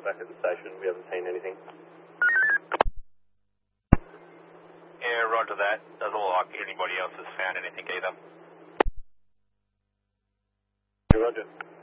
we're back at the station. We haven't seen anything. Yeah, roger that. Doesn't look like anybody else has found anything either. Yeah, roger.